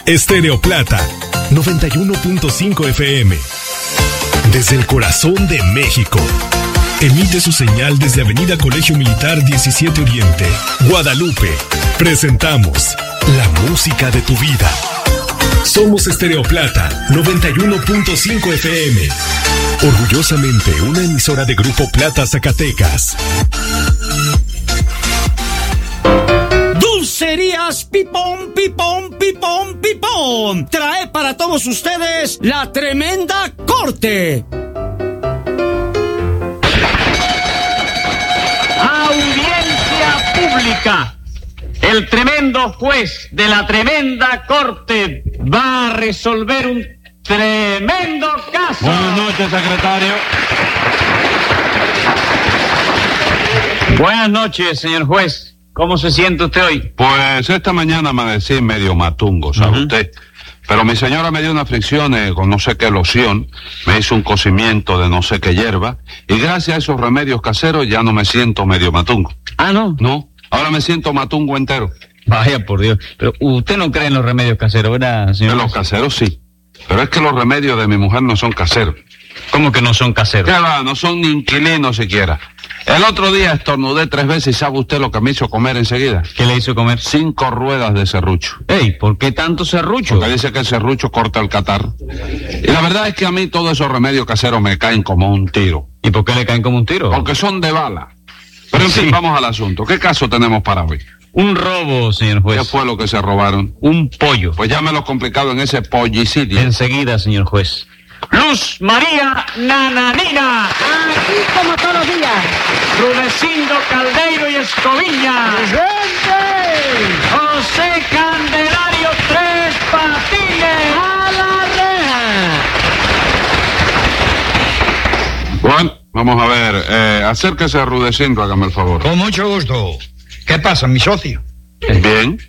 Estéreo Plata, 91.5 FM. Desde el corazón de México. Emite su señal desde Avenida Colegio Militar 17 Oriente, Guadalupe. Presentamos la música de tu vida. Somos Estéreo Plata, 91.5 FM. Orgullosamente una emisora de Grupo Plata Zacatecas. Dulcerías Pipón, Pipón, Pipón, Pipón trae para todos ustedes la tremenda corte. Audiencia pública. El tremendo juez de la tremenda corte va a resolver un tremendo caso. Buenas noches, secretario. Buenas noches, señor juez. ¿Cómo se siente usted hoy? Pues esta mañana amanecí medio matungo, ¿sabe usted? Pero mi señora me dio una fricción con no sé qué loción, me hizo un cocimiento de no sé qué hierba, y gracias a esos remedios caseros ya no me siento medio matungo. Ah, ¿no? No, ahora me siento matungo entero. Vaya por Dios. Pero usted no cree en los remedios caseros, ¿verdad, señor? En los caseros sí, pero es que los remedios de mi mujer no son caseros. ¿Cómo que no son caseros? ¿Qué va? No son ni inquilinos siquiera. El otro día estornudé 3 veces y ¿sabe usted lo que me hizo comer enseguida? ¿Qué le hizo comer? 5 ruedas de serrucho. Ey, ¿por qué tanto serrucho? Porque dice que el serrucho corta el catarro. Y la verdad es que a mí todos esos remedios caseros me caen como un tiro. ¿Y por qué le caen como un tiro? Porque son de bala. Pero en fin, vamos al asunto. ¿Qué caso tenemos para hoy? Un robo, señor juez. ¿Qué fue lo que se robaron? Un pollo. Pues ya me lo complicado en ese pollicidio. Enseguida, señor juez. Luz María Nananina. Aquí como todos los días. Rudecindo Caldeiro y Escoviña. ¡Presente! José Candelario Tres Patines. ¡A la reja! Bueno, vamos a ver. Acérquese a Rudecindo, hágame el favor. Con mucho gusto. ¿Qué pasa, mi socio? Bien.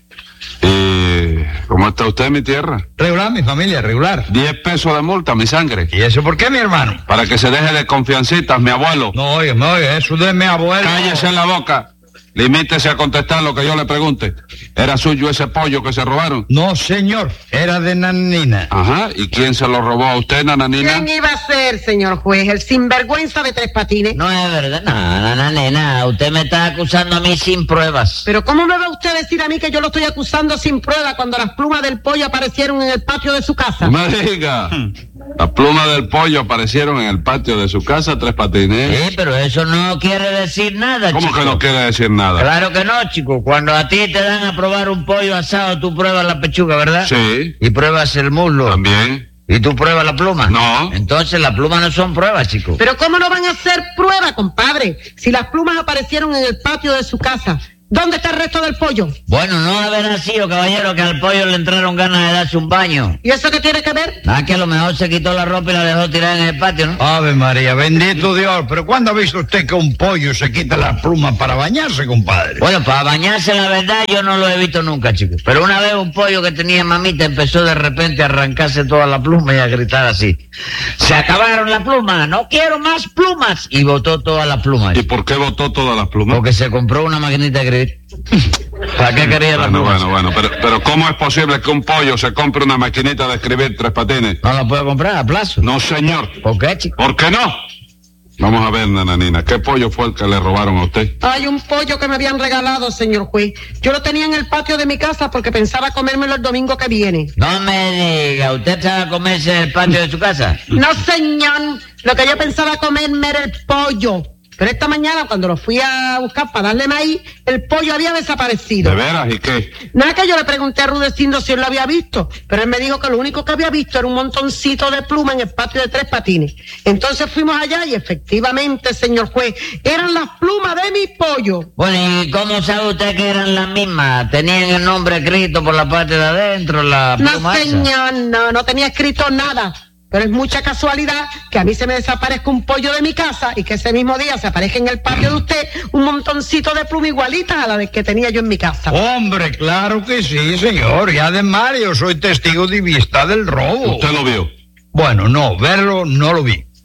¿Y cómo está usted en mi tierra? Regular, mi familia, regular. 10 pesos de multa, mi sangre. ¿Y eso por qué, mi hermano? Para que se deje de confiancitas, mi abuelo. No, oye, eso de mi abuelo. Cállese en la boca. Limítese a contestar lo que yo le pregunte. ¿Era suyo ese pollo que se robaron? No, señor, era de Nananina. Ajá, ¿y quién se lo robó a usted, Nananina? ¿Quién iba a ser, señor juez? El sinvergüenza de Tres Patines. No es verdad, no, nena, usted me está acusando a mí sin pruebas. Pero ¿cómo me va usted a decir a mí que yo lo estoy acusando sin prueba cuando las plumas del pollo aparecieron en el patio de su casa? No me diga. Las plumas del pollo aparecieron en el patio de su casa, Tres Patines. Sí, pero eso no quiere decir nada, ¿Cómo chico? que no quiere decir nada? Claro que no, chico. Cuando a ti te dan a probar un pollo asado, tú pruebas la pechuga, ¿verdad? Sí. Y pruebas el muslo. También. ¿Y tú pruebas la pluma? No. Entonces las plumas no son pruebas, chico. Pero ¿cómo no van a hacer prueba, compadre? Si las plumas aparecieron en el patio de su casa, ¿dónde está el resto del pollo? Bueno, no haber nacido, caballero, que al pollo le entraron ganas de darse un baño. ¿Y eso qué tiene que ver? Ah, que a lo mejor se quitó la ropa y la dejó tirada en el patio, ¿no? Ave María, bendito Dios. ¿Pero cuándo ha visto usted que un pollo se quita las plumas para bañarse, compadre? Bueno, para bañarse, la verdad, yo no lo he visto nunca, chico. Pero una vez un pollo que tenía mamita empezó de repente a arrancarse toda la pluma y a gritar así: ¡se acabaron las plumas! ¡No quiero más plumas! Y botó todas las plumas. ¿Y por qué botó todas las plumas? Porque se compró una maquinita de escribir. ¿Para qué quería las plumas? Bueno, pero ¿cómo es posible que un pollo se compre una maquinita de escribir, Tres Patines? ¿No la puede comprar a plazo? No, señor. ¿Por qué, chico? ¿Por qué no? Vamos a ver, Nananina, ¿qué pollo fue el que le robaron a usted? Hay un pollo que me habían regalado, señor juez. Yo lo tenía en el patio de mi casa porque pensaba comérmelo el domingo que viene. No me diga, ¿usted sabe a comerse en el patio de su casa? No, señor. Lo que yo pensaba comerme era el pollo. Pero esta mañana, cuando lo fui a buscar para darle maíz, el pollo había desaparecido. ¿De veras? ¿Y qué? Nada, que yo le pregunté a Rudecindo si él lo había visto, pero él me dijo que lo único que había visto era un montoncito de pluma en el patio de Tres Patines. Entonces fuimos allá y efectivamente, señor juez, eran las plumas de mi pollo. Bueno, ¿y cómo sabe usted que eran las mismas? ¿Tenían el nombre escrito por la parte de adentro, la pluma No, esa? señor, no tenía escrito nada. Pero es mucha casualidad que a mí se me desaparezca un pollo de mi casa y que ese mismo día se aparezca en el patio de usted un montoncito de pluma igualitas a la que tenía yo en mi casa. Hombre, claro que sí, señor. Y además yo soy testigo de vista del robo. ¿Usted lo vio? Bueno, no, verlo no lo vi.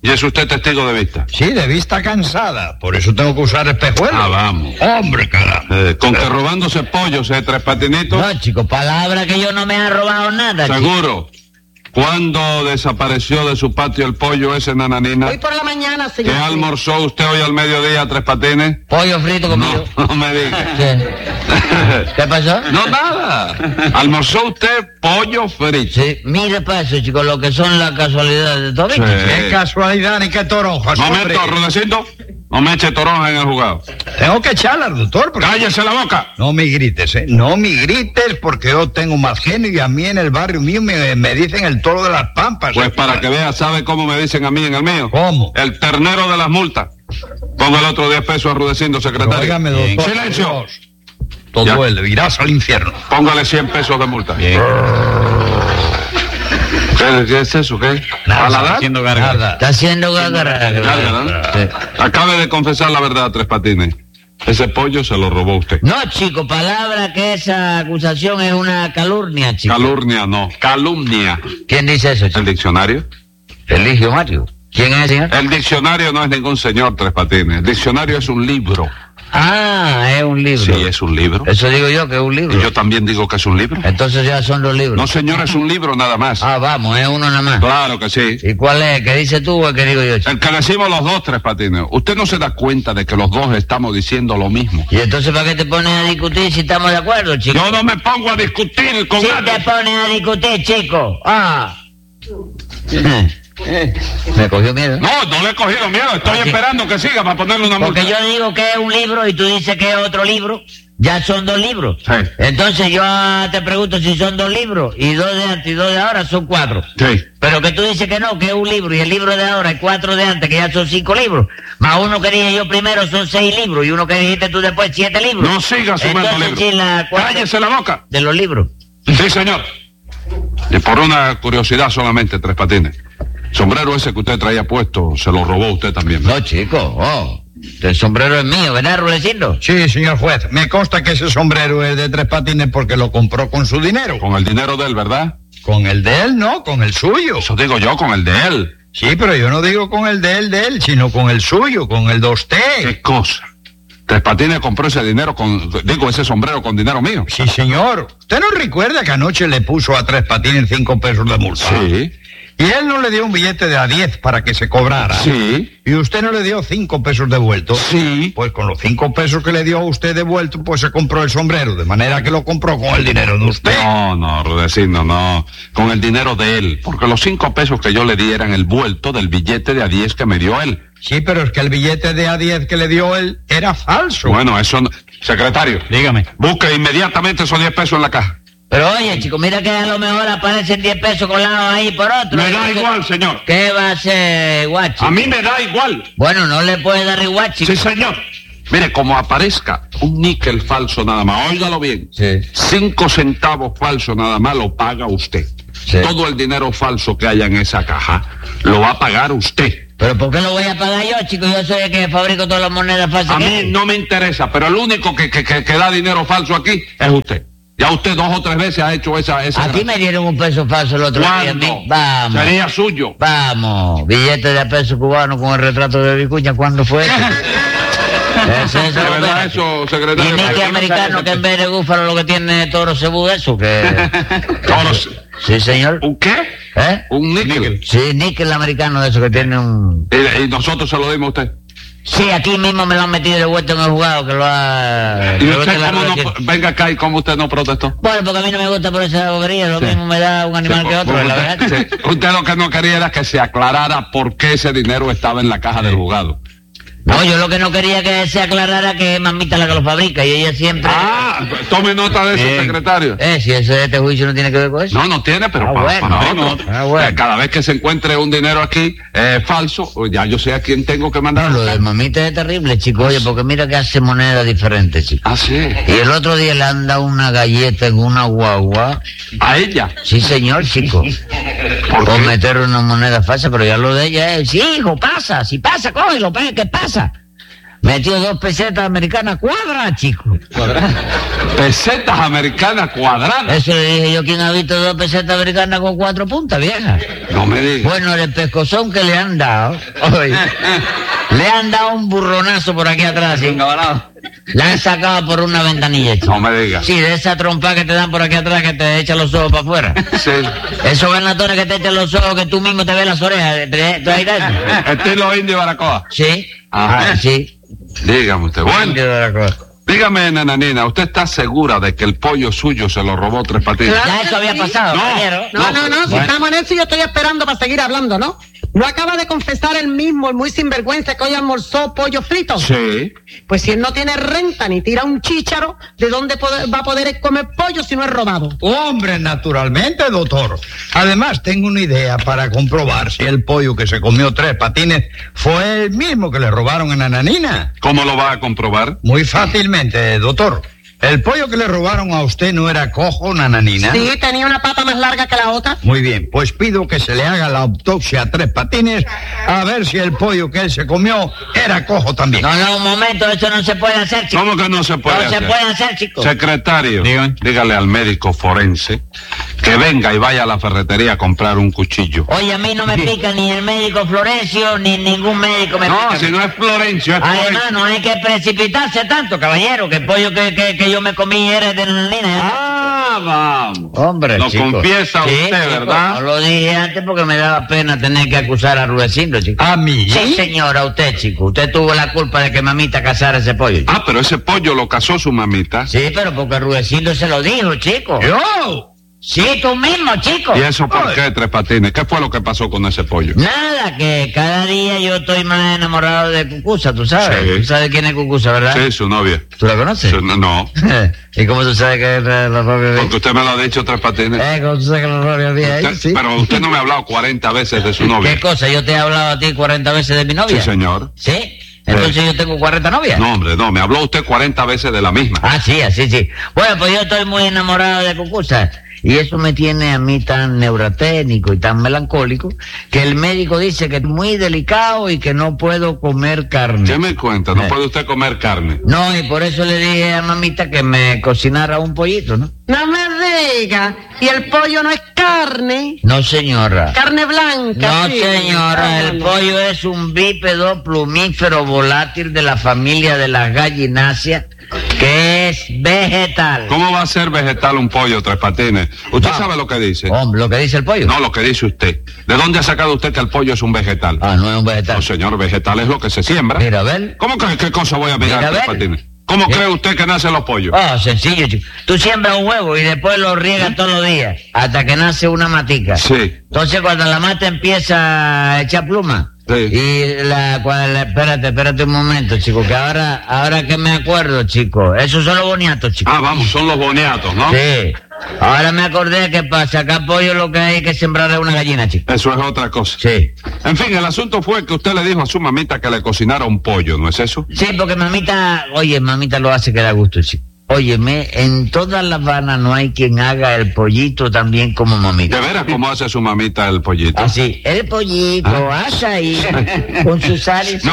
¿Y es usted testigo de vista? Sí, de vista cansada. Por eso tengo que usar espejuelos. Ah, vamos. Hombre, carajo. Con que robándose pollos, Tres Patinitos. No, chico, palabra que yo no me ha robado nada. ¿Seguro? ¿Cuándo desapareció de su patio el pollo ese, Nananina? Hoy por la mañana, ¿Qué señor. almorzó usted hoy al mediodía, Tres Patines? Pollo frito conmigo. No me diga. ¿Qué pasó? No, nada. ¿Almorzó usted pollo frito? Sí, mire para eso, chicos, lo que son las casualidades de todo. Sí. Qué casualidad ni qué toronjas, hombre. Momento, Rudecindo. No me eche toronja en el jugado. Tengo que echarla, doctor. Porque... ¡Cállese la boca! No me grites, ¿eh? No me grites porque yo tengo más genio y a mí en el barrio mío me dicen el toro de las pampas. Pues para que vea, ¿sabe cómo me dicen a mí en el mío? ¿Cómo? El ternero de las multas. Ponga el otro 10 pesos a Rudecindo, secretario. Óigame, doctor. ¡Silencio! Todo Ya. él, irás al infierno. Póngale 100 pesos de multa. ¿Qué es eso? ¿Qué? ¿Paladar? Nada. Está haciendo gárgara. Gárgara, ¿no? Acabe de confesar la verdad, Tres Patines. Ese pollo se lo robó usted. No, chico, palabra que esa acusación es una calumnia, chico. Calumnia, no. Calumnia. ¿Quién dice eso, chico? ¿El diccionario? Eligio Mario. ¿Quién es, señor? El diccionario no es ningún señor, Tres Patines. El diccionario es un libro. Ah, es un libro. Sí, es un libro. Eso digo yo, que es un libro. Y yo también digo que es un libro. Entonces ya son los libros. No, señor, es un libro nada más. Ah, vamos, es uno nada más. Claro que sí. ¿Y cuál es? ¿El que dices tú o el que digo yo, chico? El que decimos los dos, Tres Patines. Usted no se da cuenta de que los dos estamos diciendo lo mismo. ¿Y entonces para qué te pones a discutir si estamos de acuerdo, chico? Yo no me pongo a discutir con Sí nadie. te pones a discutir, chico. Ah. Me cogió miedo. No, no le he cogido miedo. Estoy ¿Ah, sí? esperando que siga para ponerle una multa. Porque yo digo que es un libro y tú dices que es otro libro. Ya son dos libros. Sí. Entonces yo te pregunto si son dos libros. Y dos de antes y dos de ahora son cuatro. Sí. Pero que tú dices que no, que es un libro. Y el libro de ahora y cuatro de antes, que ya son 5 libros. Más uno que dije yo primero son 6 libros. Y uno que dijiste tú después 7 libros. No siga sumando Entonces, libros. sí, la cuarta Cállese la boca. de los libros. Sí, señor. Y por una curiosidad solamente, Tres Patines. El sombrero ese que usted traía puesto, se lo robó usted también, ¿no? No, chico. Oh, el sombrero es mío, ¿verdad, Rulecindo? Sí, señor juez. Me consta que ese sombrero es de Tres Patines porque lo compró con su dinero. Con el dinero de él, ¿verdad? Con el de él, no, con el suyo. Eso digo yo, con el de él. Sí, pero yo no digo con el de él, sino con el suyo, con el de usted. ¿Qué cosa? Tres Patines compró ese dinero ese sombrero con dinero mío. Sí, señor. ¿Usted no recuerda que anoche le puso a Tres Patines 5 pesos de multa? Sí. Y él no le dio un billete de a 10 para que se cobrara. Sí. Y usted no le dio 5 pesos devueltos. Sí. Pues con los 5 pesos que le dio a usted devuelto, pues se compró el sombrero. De manera que lo compró con el dinero de usted. No, Rudecindo, no. Con el dinero de él. Porque los 5 pesos que yo le di eran el vuelto del billete de a 10 que me dio él. Sí, pero es que el billete de a 10 que le dio él era falso. Bueno, eso no... Secretario. Dígame. Busque inmediatamente esos 10 pesos en la caja. Pero oye, chico, mira que a lo mejor aparecen 10 pesos colados ahí por otro. Me da igual, señor. ¿Qué va a hacer, guachi? A mí me da igual. Bueno, no le puede dar igual, chico. Sí, señor. Mire, como aparezca un níquel falso nada más, óigalo bien. Sí. 5 centavos falso nada más lo paga usted. Sí. Todo el dinero falso que haya en esa caja lo va a pagar usted. ¿Pero por qué lo voy a pagar yo, chico? Yo soy el que fabrico todas las monedas falsas. A que mí hay. no me interesa, pero el único que da dinero falso aquí es usted. Ya usted 2 o 3 veces ha hecho esa Aquí me dieron un peso falso el otro día a mí. ¿Cuándo? Vamos. Sería suyo. Vamos. Billete de a peso cubano con el retrato de Vicuña. ¿Cuándo fue eso? Ese es ¿De el verdad opera, eso, Y secretario? níquel americano que en vez de búfalo lo que tiene toro cebú eso que... Toros. Sí, señor. ¿Un qué? ¿Eh? Un níquel. Sí, níquel americano de eso que tiene un... Y nosotros se lo dimos a usted. Sí, aquí mismo me lo han metido de vuelta en el jugado que lo ha... ¿Y que lo usted tiene la cómo no, relación. venga acá y cómo usted no protestó? Bueno, porque a mí no me gusta por esa bobería, lo Sí. mismo me da un animal que otro, la verdad. Sí. Usted lo que no quería era que se aclarara por qué ese dinero estaba en la caja del juzgado. No, yo lo que no quería que se aclarara que es mamita la que lo fabrica y ella siempre... Ah, tome nota de eso, secretario. Si este juicio no tiene que ver con eso. No tiene, pero Ah, bueno. nosotros, Bueno. cada vez que se encuentre un dinero aquí falso, ya yo sé a quién tengo que No, mandar. lo de mamita es terrible, chico, oye, porque mira que hace monedas diferentes, chico. Ah, sí. Y el otro día le han dado una galleta en una guagua. A ella. Sí, señor, chico. ¿Por Por qué? meter una moneda falsa, pero ya lo de ella es, sí, hijo, pasa, si pasa, cógelo, ¿qué pasa? Metió 2 pesetas americanas cuadras, chico. Pesetas americanas cuadradas. Eso le dije yo, ¿quién ha visto 2 pesetas americanas con 4 puntas, vieja? No me digas. Bueno, el pescozón que le han dado, oye, le han dado un burronazo por aquí atrás, ¿sí? La han sacado por una ventanilla, chico. No me digas. Sí, de esa trompa que te dan por aquí atrás que te echan los ojos para afuera. Sí. Esos ganatones que te echan los ojos que tú mismo te ves las orejas. ¿Tú has ido a eso? Estilo indio Baracoa. Sí. Ajá. Sí. Dígame usted. Bueno, Indio de la cosa. dígame, nananina, ¿usted está segura de que el pollo suyo se lo robó Tres Patines? Claro. Ya eso había sí. pasado, No. caballero. No, si estamos en eso yo estoy esperando para seguir hablando, ¿no? ¿No acaba de confesar él mismo, el muy sinvergüenza, que hoy almorzó pollo frito? Sí. Pues si él no tiene renta ni tira un chícharo, ¿de dónde va a poder comer pollo si no es robado? Hombre, naturalmente, doctor. Además, tengo una idea para comprobar si el pollo que se comió Tres Patines fue el mismo que le robaron a Nananina. ¿Cómo lo va a comprobar? Muy fácilmente, doctor. ¿El pollo que le robaron a usted no era cojo, Nananina? Sí, tenía una pata más larga que la otra. Muy bien, pues pido que se le haga la autopsia a Tres Patines a ver si el pollo que él se comió era cojo también. No, un momento, eso no se puede hacer, chico. ¿Cómo que no se puede No se hacer? puede hacer, chico. Secretario, Dígame. dígale al médico forense que venga y vaya a la ferretería a comprar un cuchillo. Oye, a mí no me pica ni el médico Florencio, ni ningún médico me No, pica. si no es Florencio, es Además, Florencio. no hay que precipitarse tanto, caballero, que el pollo que yo me comí era de Nananina. Ah, vamos. Hombre, Lo chico. confiesa Sí, usted, chico, ¿verdad? No lo dije antes porque me daba pena tener que acusar a Rudecindo, chico. ¿A mí? Sí, señora, usted, chico. Usted tuvo la culpa de que mamita casara ese pollo, chico. Ah, pero ese pollo lo casó su mamita. Sí, pero porque Rudecindo se lo dijo, chico. ¡Yo! Sí, tú mismo, chico. ¿Y eso por Ay. qué, Tres Patines? ¿Qué fue lo que pasó con ese pollo? Nada, que cada día yo estoy más enamorado de Cucusa, tú sabes. Sí. Tú sabes quién es Cucusa, ¿verdad? Sí, su novia. ¿Tú la conoces? Sí, no, ¿Y cómo tú sabes que es la novia de porque usted me lo ha dicho, Tres Patines. ¿Cómo tú sabes que es la novia de ella? Usted- Sí. Pero usted no me ha hablado 40 veces de su novia. ¿Qué cosa? ¿Yo te he hablado a ti 40 veces de mi novia? Sí, señor. ¿Sí? Entonces yo tengo 40 novias. No, hombre, no, me habló usted 40 veces de la misma. Ah, sí, así, sí. Bueno, pues yo estoy muy enamorado de Cucusa. Y eso me tiene a mí tan neurotécnico y tan melancólico que el médico dice que es muy delicado y que no puedo comer carne. ¿Qué me cuenta? No puede usted comer carne. No, y por eso le dije a mamita que me cocinara un pollito, ¿no? No me diga. Y el pollo no es carne. No, señora. Carne blanca. No, sí. señora, el pollo es un bípedo plumífero volátil de la familia de las gallináceas, que es vegetal. ¿Cómo va a ser vegetal un pollo, Tres Patines? ¿Usted sabe lo que dice? Hombre, lo que dice el pollo. No, lo que dice usted. ¿De dónde ha sacado usted que el pollo es un vegetal? Ah, no es un vegetal. No, señor, vegetal es lo que se siembra. Mira, a ver. ¿Cómo que qué cosa voy a mirar, Mira, a Tres ver. Patines? ¿Cómo Mira. cree usted que nacen los pollos? Ah, sencillo, chico. Tú siembras un huevo y después lo riegas todos los días hasta que nace una matica. Sí. Entonces cuando la mata empieza a echar pluma. Sí. Y espérate un momento, chico, que ahora que me acuerdo, chico, esos son los boniatos, chico. Ah, vamos, son los boniatos, ¿no? Sí. Ahora me acordé que para sacar pollo lo que hay que sembrar es una gallina, chico. Eso es otra cosa. Sí. En fin, el asunto fue que usted le dijo a su mamita que le cocinara un pollo, ¿no es eso? Sí, porque mamita lo hace que da gusto, chico. Óyeme, en toda La Habana no hay quien haga el pollito también como mamita. ¿De veras cómo hace su mamita el pollito? Así, el pollito, asa ahí, con su sal y su...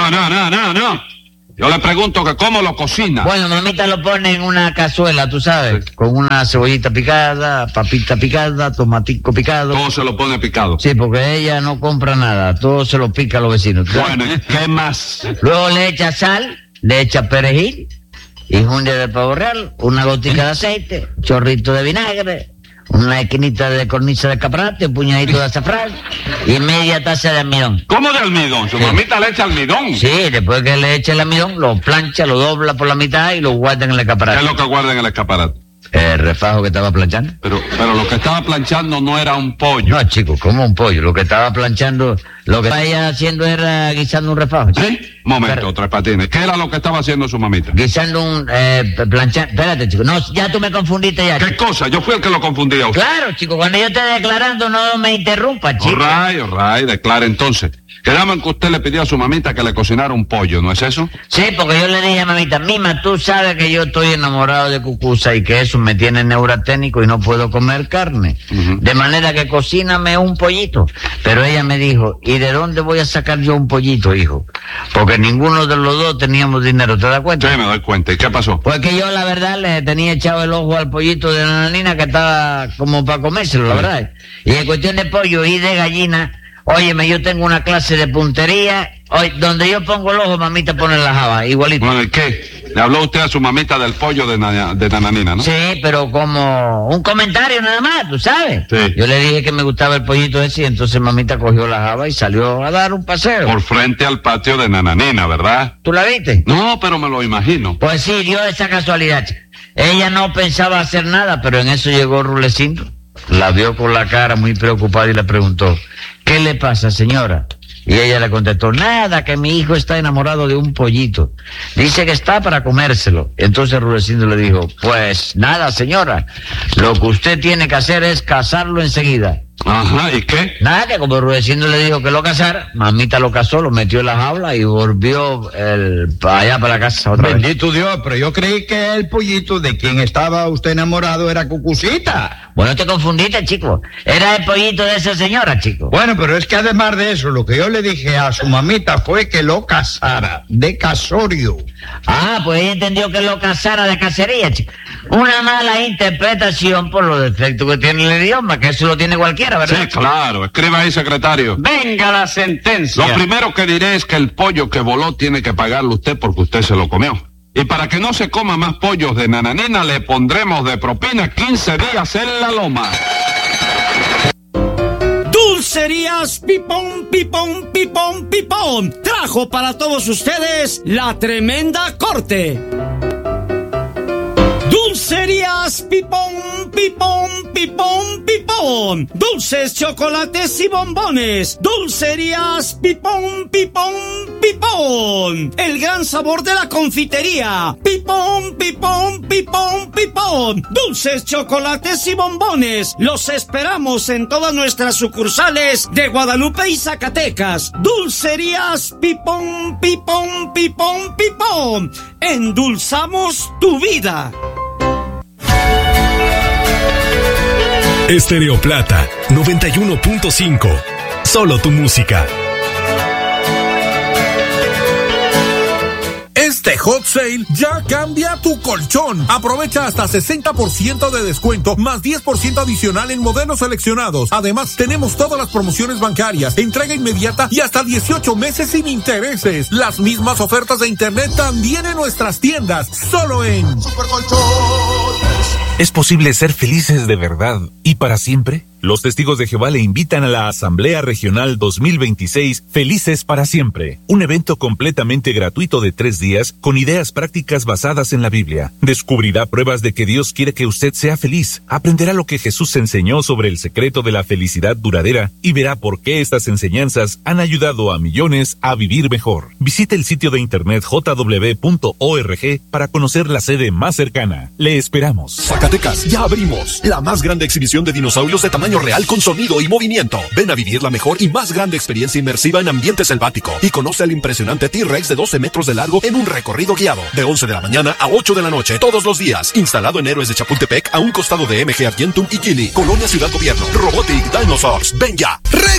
No. Yo le pregunto que cómo lo cocina. Bueno, mamita lo pone en una cazuela, tú sabes, con una cebollita picada, papita picada, tomatico picado. Todo se lo pone picado. Sí, porque ella no compra nada, todo se lo pica a los vecinos. ¿tú sabes? Bueno, ¿y qué más? Luego le echa sal, le echa perejil, injundia de pavo real, una gotica de aceite, chorrito de vinagre, una esquinita de cornisa de caprate, un puñadito de azafrán y media taza de almidón. ¿Cómo de almidón? Su mamita le echa almidón. Sí, después que le eche el almidón, lo plancha, lo dobla por la mitad y lo guarda en el ¿Qué escaparate. es lo que guarda en el escaparate? El refajo que estaba planchando. Pero lo que estaba planchando no era un pollo. No, chico, como un pollo. Lo que estaba planchando, lo que estaba ella haciendo era guisando un refajo. chico. ¿Sí? Momento, Pero- Tres Patines. ¿Qué era lo que estaba haciendo su mamita? Guisando un planchando. Espérate, chico. No, ya tú me confundiste ya. ¿Qué chico. cosa? Yo fui el que lo confundía a usted. Claro, chico, cuando yo esté declarando no me interrumpa, chico. All right, declara entonces. Quedamos en que usted le pidió a su mamita que le cocinara un pollo, ¿no es eso? Sí, porque yo le dije a mamita, Mima, tú sabes que yo estoy enamorado de Cucusa y que eso me tiene neuraténico y no puedo comer carne. Ujú. De manera que cocíname un pollito. Pero ella me dijo, ¿y de dónde voy a sacar yo un pollito, hijo? Porque ninguno de los dos teníamos dinero, ¿te das cuenta? Sí, me doy cuenta. ¿Y qué pasó? Pues que yo, la verdad, le tenía echado el ojo al pollito de Nananina que estaba como para comérselo, la verdad. Y en cuestión de pollo y de gallina, óyeme, yo tengo una clase de puntería. Oye, donde yo pongo el ojo, mamita pone la java, igualito. Bueno, ¿y qué? Le habló usted a su mamita del pollo de Nananina, ¿no? Sí, pero como un comentario nada más, tú sabes. Sí. Yo le dije que me gustaba el pollito ese y entonces mamita cogió la java y salió a dar un paseo. Por frente al patio de Nananina, ¿verdad? ¿Tú la viste? No, pero me lo imagino. Pues sí, dio esa casualidad, chica. Ella no pensaba hacer nada, pero en eso llegó Rulecindo. La vio con la cara muy preocupada y le preguntó, ¿qué le pasa, señora? Y ella le contestó, nada, que mi hijo está enamorado de un pollito. Dice que está para comérselo. Entonces Rulecindo le dijo, pues nada, señora, lo que usted tiene que hacer es casarlo enseguida. Ajá, ¿y qué? Nada, que como Rudecindo le dijo que lo casara, mamita lo casó, lo metió en la jaula y volvió para allá, para la casa otra vez. Bendito Dios, pero yo creí que el pollito de quien estaba usted enamorado era Cucucita. Bueno, te confundiste, chico. Era el pollito de esa señora, chico. Bueno, pero es que además de eso, lo que yo le dije a su mamita fue que lo casara de casorio. Ah, pues ella entendió que lo casara de cacería, chico. Una mala interpretación por los defectos que tiene el idioma, que eso lo tiene cualquiera, ¿verdad? Sí, claro. Escriba ahí, secretario. Venga la sentencia. Lo primero que diré es que el pollo que voló tiene que pagarlo usted porque usted se lo comió. Y para que no se coma más pollos de Nananina, le pondremos de propina 15 días en la loma. Dulcerías Pipón, Pipón, Pipón, Pipón trajo para todos ustedes la tremenda corte. Dulcerías Pipón, Pipón, Pipón, Pipón. Dulces, chocolates y bombones. Dulcerías Pipón, Pipón, Pipón. El gran sabor de la confitería. Pipón, Pipón, Pipón, Pipón. Dulces, chocolates y bombones. Los esperamos en todas nuestras sucursales de Guadalupe y Zacatecas. Dulcerías Pipón, Pipón, Pipón, Pipón. Endulzamos tu vida. Estéreo Plata 91.5. Solo tu música. Este hot sale ya cambia tu colchón. Aprovecha hasta 60% de descuento más 10% adicional en modelos seleccionados. Además, tenemos todas las promociones bancarias, entrega inmediata y hasta 18 meses sin intereses. Las mismas ofertas de internet también en nuestras tiendas, solo en Supercolchones. ¿Es posible ser felices de verdad y para siempre? Los Testigos de Jehová le invitan a la Asamblea Regional 2026 Felices para Siempre, un evento completamente gratuito de 3 días con ideas prácticas basadas en la Biblia. Descubrirá pruebas de que Dios quiere que usted sea feliz, aprenderá lo que Jesús enseñó sobre el secreto de la felicidad duradera y verá por qué estas enseñanzas han ayudado a millones a vivir mejor. Visite el sitio de internet jw.org para conocer la sede más cercana. Le esperamos. Zacatecas, ya abrimos la más grande exhibición de dinosaurios de tamaño real con sonido y movimiento. Ven a vivir la mejor y más grande experiencia inmersiva en ambiente selvático y conoce al impresionante T-Rex de 12 metros de largo en un recorrido guiado de 11 de la mañana a 8 de la noche todos los días. Instalado en Héroes de Chapultepec a un costado de MG Argentum y Kili. Colonia Ciudad Gobierno. Robotic Dinosaurs. Ven ya.